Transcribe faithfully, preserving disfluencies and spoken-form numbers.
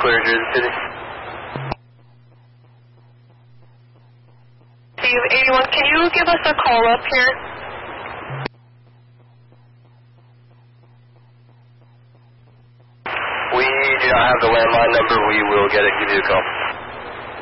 clear Jersey City. Steve, eighty-one, can you give us a call up here? We do not have the landline number. We will get it, give you a call.